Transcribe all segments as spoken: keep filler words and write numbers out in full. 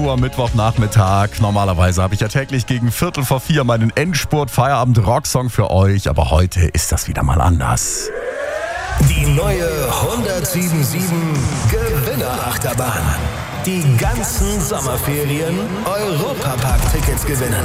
Uhr Mittwochnachmittag. Normalerweise habe ich ja täglich gegen Viertel vor vier meinen Endspurt-Feierabend-Rocksong für euch. Aber heute ist das wieder mal anders. Die neue hundertsieben sieben Gewinner-Achterbahn. Die ganzen Sommerferien Europapark-Tickets gewinnen.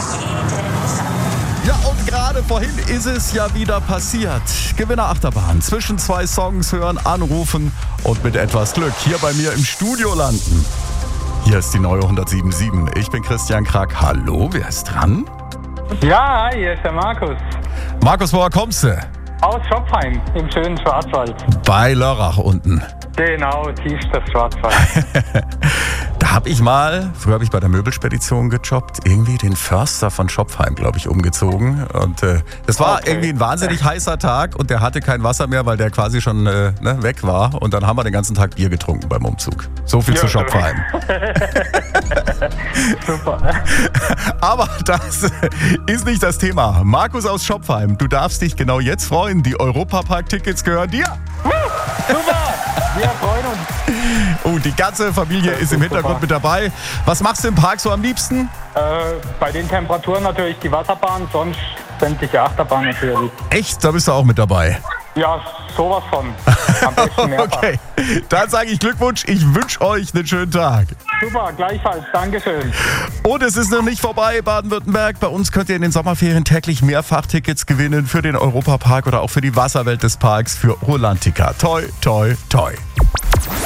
Ja, und gerade vorhin ist es ja wieder passiert. Gewinner-Achterbahn. Zwischen zwei Songs hören, anrufen und mit etwas Glück hier bei mir im Studio landen. Hier ist die neue hundertsieben sieben. Ich bin Christian Krack. Hallo, wer ist dran? Ja, hi, hier ist der Markus. Markus, woher kommst du? Aus Schopfheim, im schönen Schwarzwald. Bei Lörrach unten. Genau, tiefstes Schwarzwald. Da habe ich mal, früher habe ich bei der Möbelspedition gejobbt, irgendwie den Förster von Schopfheim, glaube ich, umgezogen. Und äh, das war Okay. irgendwie ein wahnsinnig heißer Tag und der hatte kein Wasser mehr, weil der quasi schon äh, ne, weg war. Und dann haben wir den ganzen Tag Bier getrunken beim Umzug. So viel Ja, zu Schopfheim. Super. Aber das ist nicht das Thema. Markus aus Schopfheim, du darfst dich genau jetzt freuen. Die Europapark-Tickets gehören dir. Super, wir freuen uns. Oh, die ganze Familie ist im super. Hintergrund mit dabei. Was machst du im Park so am liebsten? Äh, bei den Temperaturen natürlich die Wasserbahn, sonst sämtliche Achterbahn natürlich. Echt? Da bist du auch mit dabei. Ja, sowas von. Am besten mehrfach. Okay, dann sage ich Glückwunsch. Ich wünsche euch einen schönen Tag. Super, gleichfalls. Dankeschön. Und es ist noch nicht vorbei, Baden-Württemberg. Bei uns könnt ihr in den Sommerferien täglich Mehrfachtickets gewinnen für den Europapark oder auch für die Wasserwelt des Parks für Rolantica. Toi, toi, toi.